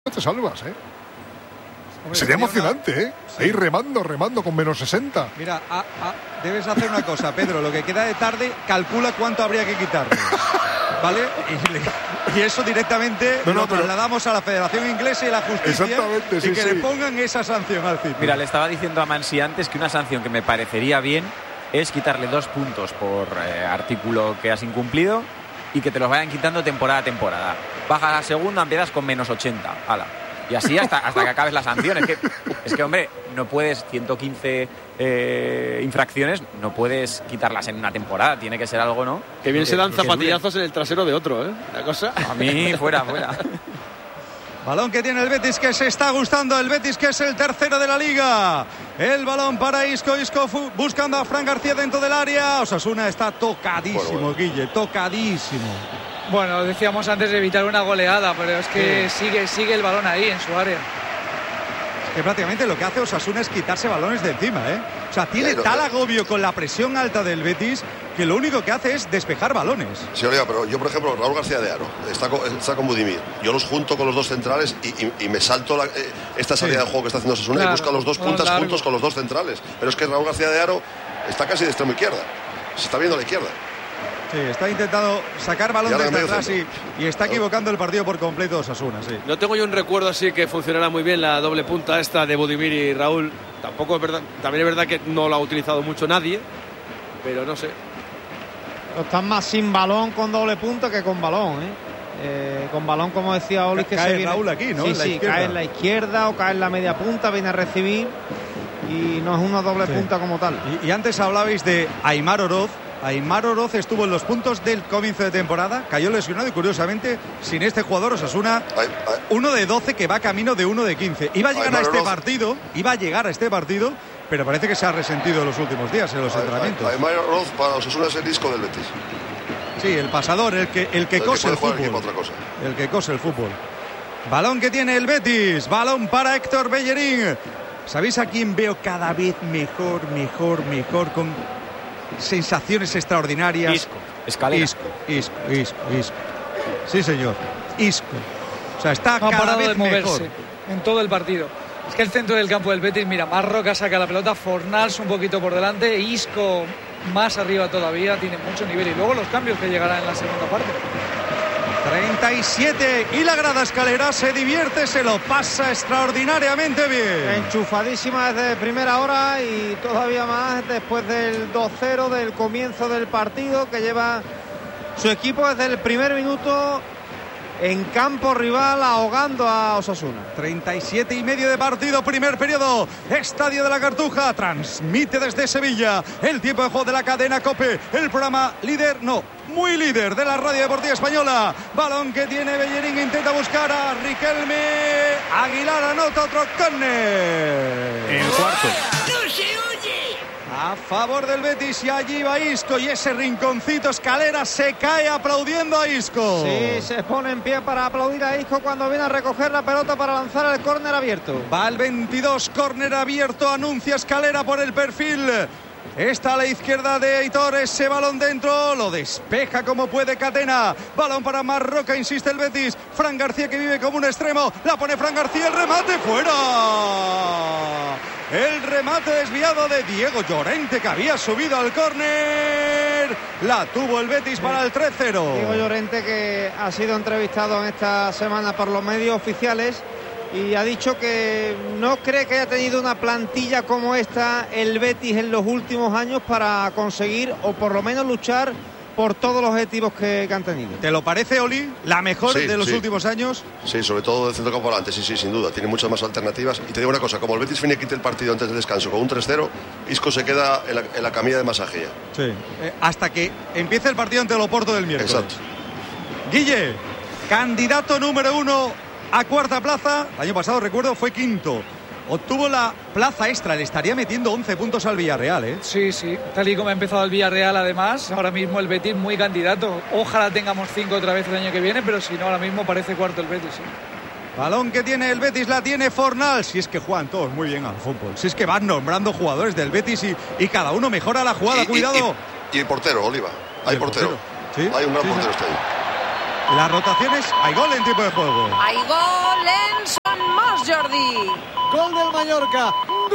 te salvas, ¿eh? Hombre, sería emocionante, ¿eh? Sí. Ahí remando con menos 60. Mira, debes hacer una cosa, Pedro. Lo que queda de tarde, calcula cuánto habría que quitarle, ¿vale? Y eso directamente lo trasladamos a la Federación Inglesa y la Justicia. Exactamente, y que le pongan esa sanción al City. Mira, le estaba diciendo a Mansi antes que una sanción que me parecería bien es quitarle 2 puntos por artículo que has incumplido y que te los vayan quitando temporada a temporada. Bajas a segunda, empiezas con menos 80. ¡Hala! Y así hasta que acabes la sanción. Es que, hombre, no puedes 115 infracciones, no puedes quitarlas en una temporada. Tiene que ser algo, ¿no? Que bien se dan zapatillazos en el trasero de otro, ¿eh? La cosa. A mí, fuera. Balón que tiene el Betis, que se está gustando. El Betis, que es el tercero de la Liga. El balón para Isco buscando a Fran García dentro del área. Osasuna está tocadísimo, Guille, tocadísimo. Bueno, decíamos antes de evitar una goleada, pero es que sigue el balón ahí en su área. Es que prácticamente lo que hace Osasuna es quitarse balones de encima, ¿eh? O sea, tiene tal agobio con la presión alta del Betis que lo único que hace es despejar balones. Sí, Oliva, pero yo, por ejemplo, Raúl García de Haro está con Budimir. Yo los junto con los dos centrales y me salto esta salida de juego que está haciendo Osasuna, y busca los dos puntas juntos con los dos centrales. Pero es que Raúl García de Haro está casi de extremo izquierda. Se está viendo a la izquierda. Sí, está intentando sacar balón desde atrás y está equivocando el partido por completo Osasuna, sí. No tengo yo un recuerdo así que funcionara muy bien la doble punta esta de Budimir y Raúl. Tampoco es verdad, también es verdad que no lo ha utilizado mucho nadie, pero no sé. Están más sin balón con doble punta que con balón, ¿eh? Con balón, como decía Oli, que cae se viene. Raúl aquí, ¿no? Sí, cae en la izquierda o cae en la media punta, viene a recibir y no es una doble punta como tal. Y antes hablabais de Aimar Oroz. Aimar Oroz estuvo en los puntos del comienzo de temporada, cayó lesionado y curiosamente sin este jugador Osasuna 1 de 12 que va camino de 1 de 15. Iba a llegar a este partido, pero parece que se ha resentido en los últimos días en los entrenamientos. Aimar Oroz para Osasuna es el disco del Betis. Sí, el pasador, el que cose el fútbol. El que cose el fútbol. Balón que tiene el Betis, balón para Héctor Bellerín. ¿Sabéis a quién veo cada vez mejor con sensaciones extraordinarias? Isco, Escalera. Isco. Sí, señor. Isco. O sea, está cada vez mejor en todo el partido. Es que el centro del campo del Betis, mira, Marroca saca la pelota, Fornals un poquito por delante, Isco más arriba todavía, tiene mucho nivel. Y luego los cambios que llegarán en la segunda parte. 37 y la grada Escalera se divierte, se lo pasa extraordinariamente bien. Enchufadísima desde primera hora y todavía más después del 2-0 del comienzo del partido que lleva su equipo desde el primer minuto en campo rival ahogando a Osasuna. 37 y medio de partido, primer periodo. Estadio de la Cartuja transmite desde Sevilla el tiempo de juego de la cadena COPE, el programa muy líder de la radio deportiva española. Balón que tiene Bellerín, intenta buscar a Riquelme. Aguilar anota otro córner. En el cuarto. A favor del Betis y allí va Isco y ese rinconcito Escalera se cae aplaudiendo a Isco. Sí, se pone en pie para aplaudir a Isco cuando viene a recoger la pelota para lanzar el córner abierto. Va el 22, córner abierto, anuncia Escalera por el perfil. Está a la izquierda de Aitor, ese balón dentro, lo despeja como puede Catena. Balón para Marroca, insiste el Betis. Fran García que vive como un extremo, la pone Fran García, el remate fuera. El remate desviado de Diego Llorente, que había subido al córner. La tuvo el Betis para el 3-0. Diego Llorente, que ha sido entrevistado en esta semana por los medios oficiales y ha dicho que no cree que haya tenido una plantilla como esta el Betis en los últimos años para conseguir o por lo menos luchar por todos los objetivos que han tenido. ¿Te lo parece, Oli? ¿La mejor de los últimos años? Sí, sobre todo del centro campo adelante, sí, sin duda. Tiene muchas más alternativas. Y te digo una cosa, como el Betis finiquite el partido antes del descanso con un 3-0, Isco se queda en la camilla de masaje ya. Sí, hasta que empiece el partido ante el Oporto del miércoles. Exacto. Guille, candidato número 1 a cuarta plaza. El año pasado, recuerdo, fue quinto. Obtuvo la plaza extra, le estaría metiendo 11 puntos al Villarreal, ¿eh? Sí, tal y como ha empezado el Villarreal, además, ahora mismo el Betis muy candidato. Ojalá tengamos 5 otra vez el año que viene, pero si no, ahora mismo parece cuarto el Betis, sí. Balón que tiene el Betis, la tiene Fornals. Si es que juegan todos muy bien al fútbol. Si es que van nombrando jugadores del Betis y cada uno mejora la jugada, cuidado. Y el portero, Oliva. Hay portero. ¿Sí? Hay un gran portero este ahí. Las rotaciones, hay gol en tiempo de juego. Hay gol en Eletri. Gol del Mallorca.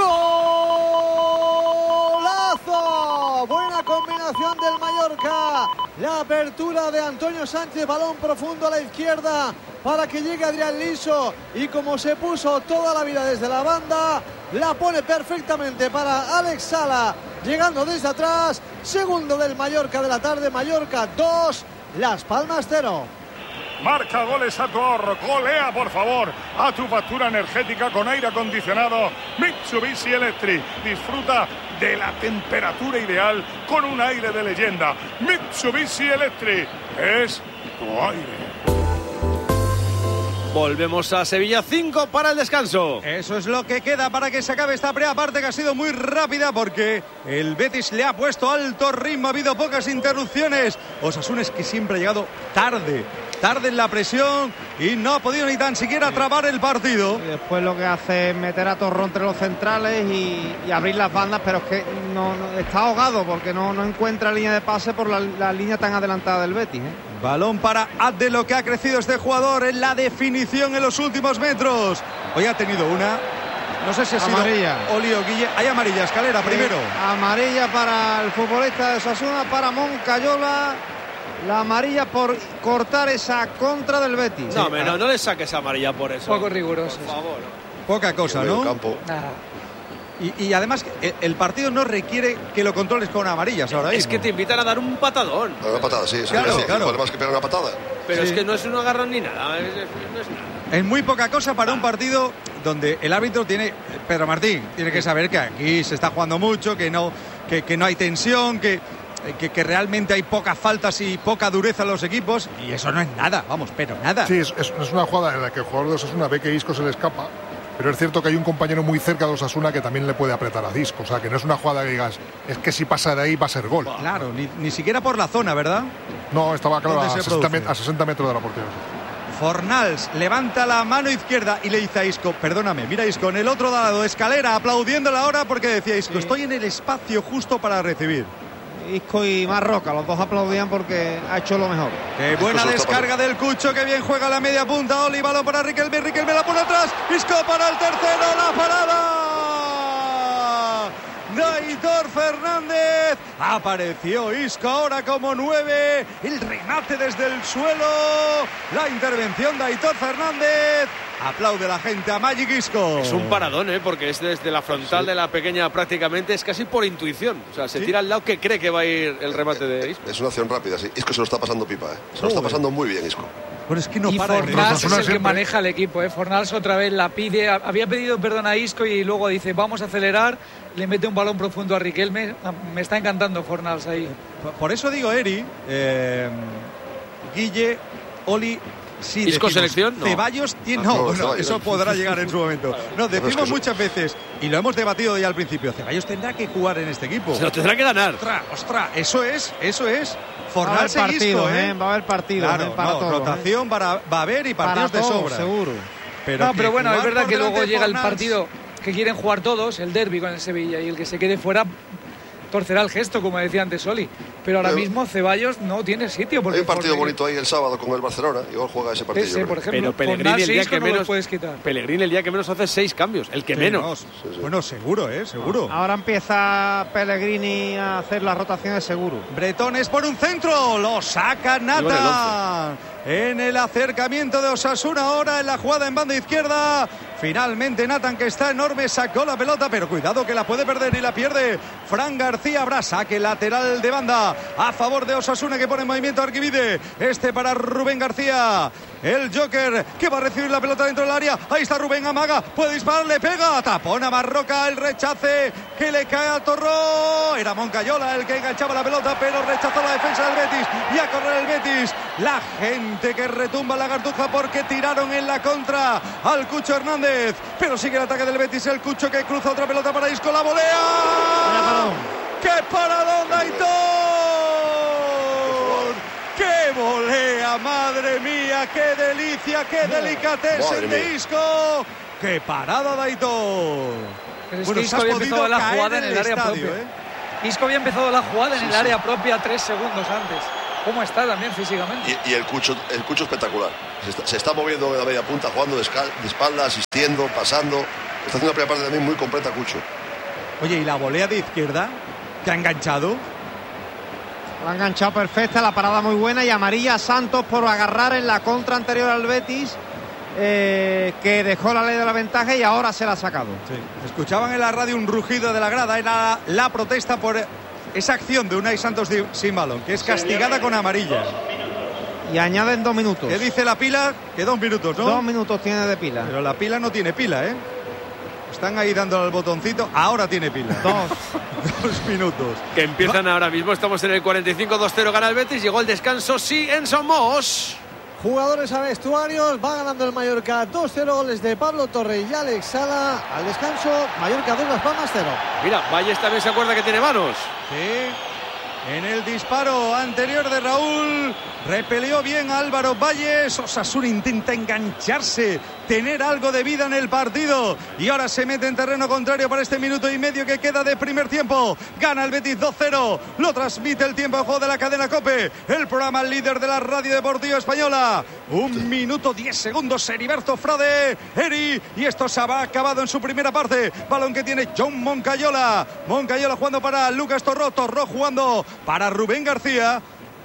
¡Golazo! Buena combinación del Mallorca. La apertura de Antonio Sánchez, balón profundo a la izquierda para que llegue Adrián Liso. Y como se puso toda la vida desde la banda, la pone perfectamente para Alex Sala, llegando desde atrás. Segundo del Mallorca de la tarde. Mallorca 2, Las Palmas 0. Marca goles a tu ahorro, golea por favor a tu factura energética con aire acondicionado Mitsubishi Electric. Disfruta de la temperatura ideal con un aire de leyenda. Mitsubishi Electric es tu aire. Volvemos a Sevilla, 5 para el descanso. Eso es lo que queda para que se acabe esta primera parte, que ha sido muy rápida porque el Betis le ha puesto alto ritmo, ha habido pocas interrupciones. Osasuna es que siempre ha llegado tarde en la presión y no ha podido ni tan siquiera trabar el partido. Y después lo que hace es meter a Torrón entre los centrales y abrir las bandas, pero es que no está ahogado porque no encuentra línea de pase por la línea tan adelantada del Betis, Balón para Abde, lo que ha crecido este jugador en la definición en los últimos metros. Hoy ha tenido una, no sé si ha sido Oli o Guille. Hay amarilla, Escalera primero. Amarilla para el futbolista de Osasuna, para Moncayola. La amarilla por cortar esa contra del Betis. No le saques amarilla por eso. Poco riguroso. Por favor. Poca cosa, ¿no? Campo. Y además el partido no requiere que lo controles con amarillas ahora mismo. Es que te invitan a dar un patadón. Una patada, sí. Claro. Además que pega una patada. Pero es que no es un agarrón ni nada. No es nada. Es muy poca cosa para un partido donde el árbitro Pedro Martín, tiene que saber que aquí se está jugando mucho, que no hay tensión, que realmente hay pocas faltas y poca dureza en los equipos, y eso no es nada, pero nada. Sí, es una jugada en la que el jugador de Osasuna ve que Isco se le escapa, pero es cierto que hay un compañero muy cerca de Osasuna que también le puede apretar a Isco, o sea que no es una jugada que digas, es que si pasa de ahí va a ser gol. Claro, ni siquiera por la zona, ¿verdad? No, estaba claro a 60 metros de la portería. Fornals levanta la mano izquierda y le dice a Isco, perdóname, mira Isco, en el otro lado, Escalera, aplaudiéndole ahora porque decía Isco, estoy en el espacio justo para recibir. Isco y Marroca, los dos aplaudían porque ha hecho lo mejor. Qué buena descarga del Cucho, que bien juega la media punta. Oli, balón para Riquelme la pone atrás. Isco para el tercero, la parada de Aitor Fernández. Apareció Isco ahora como 9. El remate desde el suelo. La intervención de Aitor Fernández. Aplaude la gente a Magic Isco. Es un paradón, porque es desde la frontal de la pequeña prácticamente, es casi por intuición. O sea, se tira al lado que cree que va a ir el remate de Isco. Es una acción rápida, sí. Isco se lo está pasando pipa, Se lo está pasando muy bien, Isco. Pero es que no y para. Fornals es el que maneja el equipo, Fornals otra vez la pide. Había pedido perdón a Isco y luego dice, vamos a acelerar. Le mete un balón profundo a Riquelme. Me está encantando Fornals ahí. Por eso digo, Eri, Guille, Oli. Sí, ¿Isco selección? No. Ceballos tiene. No, eso podrá llegar en su momento. No, decimos muchas veces, y lo hemos debatido ya al principio, Ceballos tendrá que jugar en este equipo. Se lo tendrá que ganar. Ostras, eso es. Fornals va a haber partido, va a haber partido. Claro, para todos, rotación va a haber y partidos para todos, de sobra. Seguro. Pero bueno, es verdad que luego llega Fornals, el partido que quieren jugar todos, el derbi con el Sevilla, y el que se quede fuera torcerá el gesto, como decía antes Oli. Pero ahora mismo Ceballos no tiene sitio. Porque hay un partido bonito ahí el sábado con el Barcelona. Igual juega ese partido. Ese, por ejemplo. Pero Pellegrini el día que menos puedes quitar. Pellegrini el día que menos hace 6 cambios. El que menos. Sí. Bueno, seguro, seguro. Ahora empieza Pellegrini a hacer las rotaciones seguro. Bretones por un centro. Lo saca Nathan. En el acercamiento de Osasuna ahora en la jugada en banda izquierda. Finalmente Nathan, que está enorme, sacó la pelota, pero cuidado que la puede perder y la pierde. Fran García, habrá saque lateral de banda a favor de Osasuna, que pone en movimiento a Arquivide. Para Rubén García. El Joker que va a recibir la pelota dentro del área. Ahí está Rubén, amaga, puede disparar, le pega. Tapón a Marroca, el rechace que le cae a Torró. Era Moncayola el que enganchaba la pelota, pero rechazó la defensa del Betis. Y a correr el Betis. La gente que retumba la Cartuja porque tiraron en la contra al Cucho Hernández. Pero sigue el ataque del Betis. El Cucho que cruza otra pelota para Isco. La volea. ¡Qué paradón de Aitor! ¡Qué volea! ¡Madre mía! ¡Qué delicia! ¡Qué delicatessen de Isco! ¡Qué parada de Aitor! Pero es que Isco había empezado la jugada en el área propia. Isco había empezado la jugada en el área propia 3 segundos antes. cómo está también físicamente. Y el Cucho espectacular. Se está moviendo en la media punta, jugando de espalda, asistiendo, pasando. Está haciendo una primera parte también muy completa, Cucho. Oye, ¿y la volea de izquierda que ha enganchado? La ha enganchado perfecta, la parada muy buena, y amarilla a Santos por agarrar en la contra anterior al Betis, que dejó la ley de la ventaja y ahora se la ha sacado. Sí. Escuchaban en la radio un rugido de la grada, era la protesta por esa acción de Unai Santos sin balón, que es castigada con amarilla. Y añaden 2 minutos. ¿Qué dice la pila? Que 2 minutos, ¿no? 2 minutos tiene de pila. Pero la pila no tiene pila, ¿eh? Están ahí dándole al botoncito. Ahora tiene pila. 2 minutos. Que empiezan ahora mismo. Estamos en el 45, 2-0 gana el Betis. Llegó el descanso, sí, en Somos. Jugadores a vestuarios, va ganando el Mallorca 2-0, goles de Pablo Torre y Alex Sala. Al descanso, Mallorca 2, Las Palmas 0. Mira, Valles también se acuerda que tiene manos. Sí. En el disparo anterior de Raúl, repelió bien a Álvaro Valles. Osasuna intenta engancharse, tener algo de vida en el partido, y ahora se mete en terreno contrario para este minuto y medio que queda de primer tiempo. Gana el Betis 2-0, lo transmite el tiempo de juego de la cadena COPE, el programa líder de la radio deportiva española. 1 minuto 10 segundos, Heriberto Frade, Eri, y esto se ha acabado en su primera parte. Balón que tiene John Moncayola jugando para Lucas Torró jugando para Rubén García,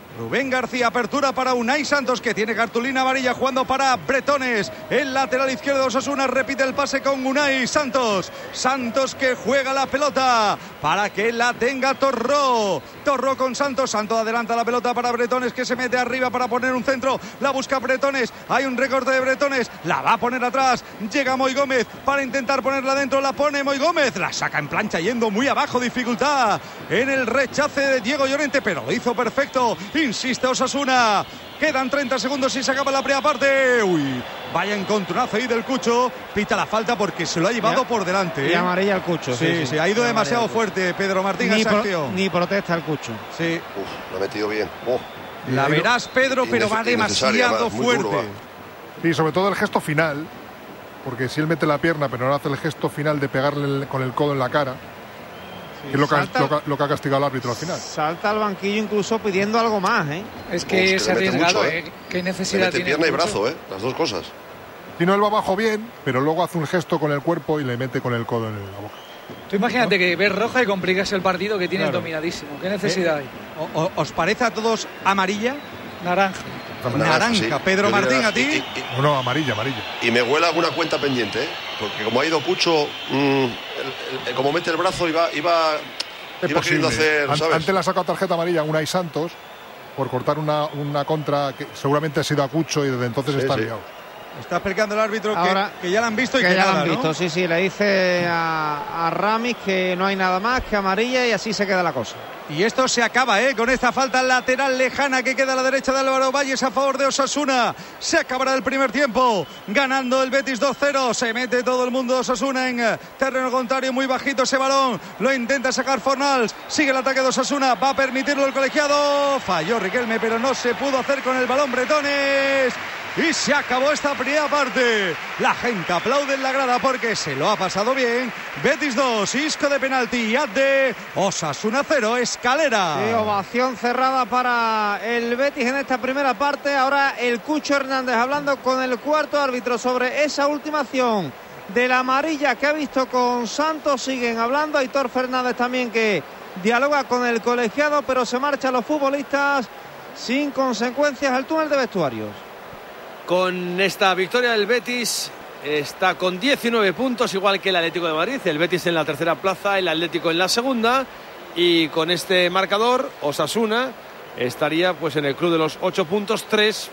apertura para Unai Santos, que tiene cartulina amarilla, jugando para Bretones. El lateral izquierdo de Osasuna repite el pase con Unai Santos que juega la pelota para que la tenga Torró con Santos adelanta la pelota para Bretones, que se mete arriba para poner un centro, la busca Bretones, hay un recorte de Bretones, la va a poner atrás, llega Moy Gómez para intentar ponerla dentro, la pone Moy Gómez, la saca en plancha yendo muy abajo, dificultad en el rechace de Diego Llorente, pero lo hizo perfecto. Insiste Osasuna. Quedan 30 segundos y se acaba la primera parte. Uy, vaya encontronazo ahí del Cucho. Pita la falta porque se lo ha llevado por delante. Y amarilla el Cucho. Sí, ha ido demasiado fuerte Pedro Martín. Ni protesta el Cucho. Sí. Lo ha metido bien. La verás, Pedro, pero va demasiado fuerte. Duro, sí, sobre todo el gesto final. Porque si él mete la pierna, pero no hace el gesto final de pegarle con el codo en la cara. Sí, es lo que ha castigado el árbitro al final. Salta al banquillo incluso pidiendo algo más, ¿eh? Es que es arriesgado, ¿Qué necesidad tiene? Pierna y brazo, las dos cosas. Si no, él va abajo bien, pero luego hace un gesto con el cuerpo y le mete con el codo en la boca. Tú imagínate que ves roja y complicas el partido que tienes dominadísimo. ¿Qué necesidad hay? ¿Os parece a todos amarilla? Naranja. Sí. Pedro Martín, ¿a ti? No, amarilla. Y me huele alguna cuenta pendiente, porque como ha ido Cucho, como mete el brazo, iba queriendo hacer, ¿sabes? Antes le ha sacado tarjeta amarilla a Unai Santos por cortar una contra que seguramente ha sido a Cucho, y desde entonces está liado. Está explicando el árbitro ahora, que ya la han visto y que ya nada, la han visto. ¿no? Sí, le dice a Ramis que no hay nada más que amarilla, y así se queda la cosa. Y esto se acaba, con esta falta lateral lejana que queda a la derecha de Álvaro Valles a favor de Osasuna. Se acabará el primer tiempo, ganando el Betis 2-0. Se mete todo el mundo de Osasuna en terreno contrario, muy bajito ese balón. Lo intenta sacar Fornals, sigue el ataque de Osasuna, va a permitirlo el colegiado. Falló Riquelme, pero no se pudo hacer con el balón Bretones. Y se acabó esta primera parte. La gente aplaude en la grada porque se lo ha pasado bien. Betis 2, Isco de penalti, Adde, Osasuna 0, Escalera. Sí, ovación cerrada para el Betis en esta primera parte. Ahora el Cucho Hernández hablando con el cuarto árbitro sobre esa última acción de la amarilla que ha visto con Santos. Siguen hablando, Aitor Fernández también, que dialoga con el colegiado, pero se marchan los futbolistas sin consecuencias al túnel de vestuarios. Con esta victoria el Betis está con 19 puntos, igual que el Atlético de Madrid. El Betis en la tercera plaza, el Atlético en la segunda. Y con este marcador, Osasuna estaría pues en el club de los 8 puntos, 3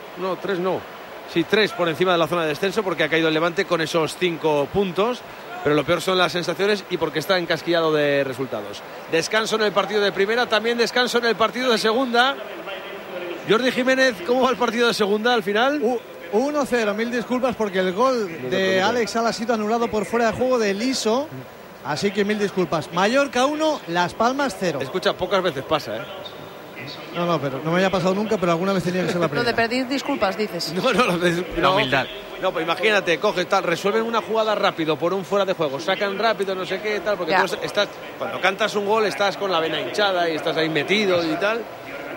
por encima de la zona de descenso, porque ha caído el Levante con esos 5 puntos. Pero lo peor son las sensaciones y porque está encasquillado de resultados. Descanso en el partido de primera, también descanso en el partido de segunda. Jordi Jiménez, ¿cómo va el partido de segunda al final? 1-0, mil disculpas porque el gol de Alex Sala ha sido anulado por fuera de juego de Liso, así que mil disculpas. Mallorca 1, Las Palmas 0. Escucha, pocas veces pasa, No, pero no me haya pasado nunca, pero alguna vez tenía que ser la primera. Lo de pedir disculpas, dices. No, humildad. No, pues imagínate, coges tal, resuelven una jugada rápido por un fuera de juego, sacan rápido, no sé qué, tal, porque tú estás, cuando cantas un gol estás con la vena hinchada y estás ahí metido y tal.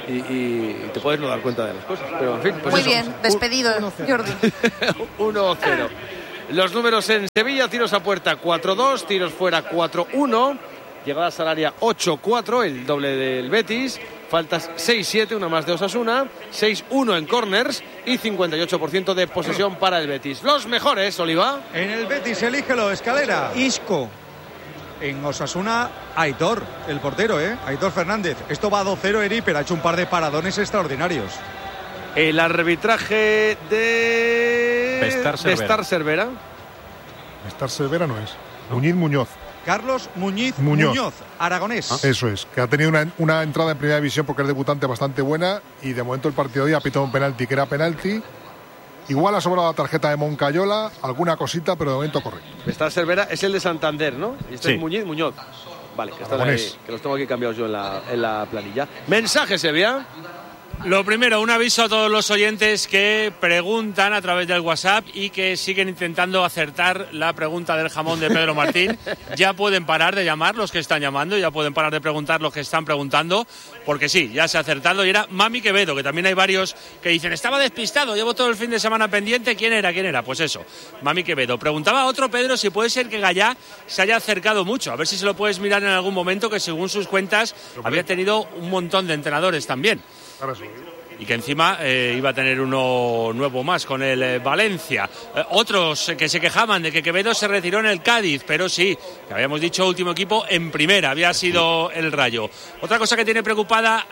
y te puedes no dar cuenta de las cosas. Pero en fin, pues muy eso. bien, despedido, Jordi. 1-0. Los números en Sevilla: tiros a puerta 4-2, tiros fuera 4-1, llegadas al área 8-4, el doble del Betis, faltas 6-7, una más de Osasuna, 6-1 en corners y 58% de posesión para el Betis. Los mejores, Oliva. En el Betis, elígelo, Escalera. Isco. En Osasuna, Aitor, el portero, Aitor Fernández. Esto va a 2-0, Eri, pero ha hecho un par de paradones extraordinarios. El arbitraje de Bestar Cervera. Bestar Cervera no es. Muñoz. Carlos Muñoz, aragonés. Eso es, que ha tenido una entrada en primera división porque es debutante bastante buena y de momento el partido de hoy ha pitado un penalti que era penalti. Igual ha sobrado la tarjeta de Moncayola, alguna cosita, pero de momento correcto. Bestar Cervera es el de Santander, ¿no? Y este sí. es Muñoz. Vale, que están ahí, que los tengo aquí cambiados yo en la planilla. Mensaje, Sevilla. Lo primero, un aviso a todos los oyentes que preguntan a través del WhatsApp y que siguen intentando acertar la pregunta del jamón de Pedro Martín. Ya pueden parar de llamar los que están llamando, ya pueden parar de preguntar los que están preguntando, porque sí, ya se ha acertado y era Mami Quevedo, que también hay varios que dicen, estaba despistado, llevo todo el fin de semana pendiente, ¿quién era? Pues eso, Mami Quevedo. Preguntaba a otro Pedro si puede ser que Gallá se haya acercado mucho, a ver si se lo puedes mirar en algún momento, que según sus cuentas había tenido un montón de entrenadores también. Y que encima iba a tener uno nuevo más con el Valencia. Otros que se quejaban de que Quevedo se retiró en el Cádiz, pero sí, que habíamos dicho último equipo en primera, había sido el Rayo. Otra cosa que tiene preocupados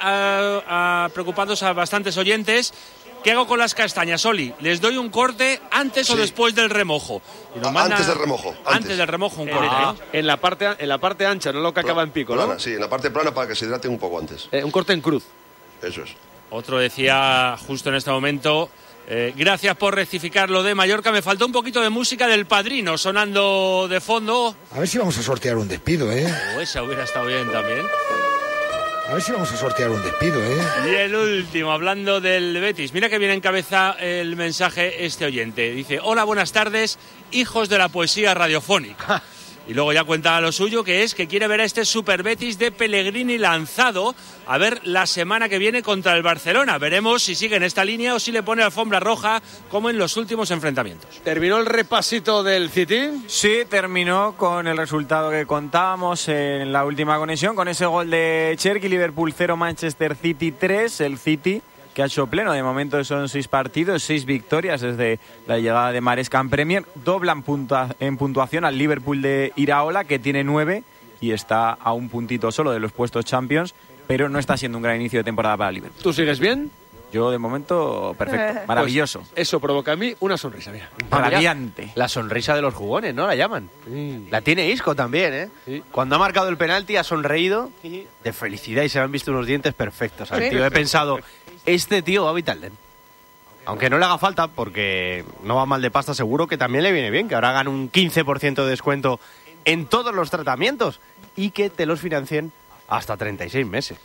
a bastantes oyentes: ¿qué hago con las castañas, Oli? ¿Les doy un corte antes o después del remojo? Y antes del remojo. Antes del remojo, un corte, ¿no? En la parte ancha, no lo que acaba en pico, plana, ¿no? Sí, en la parte plana para que se hidrate un poco antes. Un corte en cruz. Eso es. Otro decía justo en este momento, gracias por rectificar lo de Mallorca, me faltó un poquito de música del Padrino sonando de fondo. A ver si vamos a sortear un despido, Esa hubiera estado bien también. A ver si vamos a sortear un despido, Y el último, hablando del Betis. Mira que viene en cabeza el mensaje este oyente. Dice, hola, buenas tardes, hijos de la poesía radiofónica. Y luego ya cuenta lo suyo, que es que quiere ver a este Super Betis de Pellegrini lanzado a ver la semana que viene contra el Barcelona. Veremos si sigue en esta línea o si le pone alfombra roja como en los últimos enfrentamientos. ¿Terminó el repasito del City? Sí, terminó con el resultado que contábamos en la última conexión, con ese gol de Cherki, Liverpool 0, Manchester City 3, el City que ha hecho pleno. De momento son 6 partidos, 6 victorias desde la llegada de Maresca en Premier. Doblan en puntuación al Liverpool de Iraola, que tiene 9 y está a un puntito solo de los puestos Champions, pero no está siendo un gran inicio de temporada para Liverpool. ¿Tú sigues bien? Yo, de momento, perfecto. Maravilloso. Pues eso provoca a mí una sonrisa, mira. Radiante. La sonrisa de los jugones, ¿no? La llaman. Sí. La tiene Isco también, ¿eh? Sí. Cuando ha marcado el penalti ha sonreído de felicidad y se le han visto unos dientes perfectos al tío. He pensado, este tío va a Vitalden. Aunque no le haga falta, porque no va mal de pasta, seguro que también le viene bien, que ahora hagan un 15% de descuento en todos los tratamientos y que te los financien hasta 36 meses.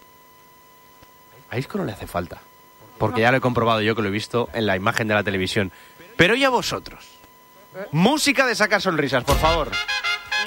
A Isco no le hace falta, porque ya lo he comprobado yo, que lo he visto en la imagen de la televisión. Pero ¿y a vosotros? Música de sacar sonrisas, por favor.